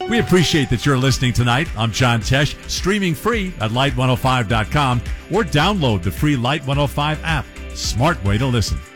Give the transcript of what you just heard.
We appreciate that you're listening tonight. I'm John Tesh, streaming free at Light105.com or download the free Light 105 app. Smart way to listen.